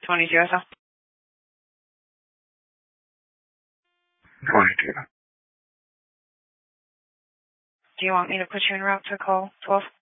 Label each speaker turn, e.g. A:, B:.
A: 22 SL.
B: 22.
A: Do you want me to put you en route to call 12?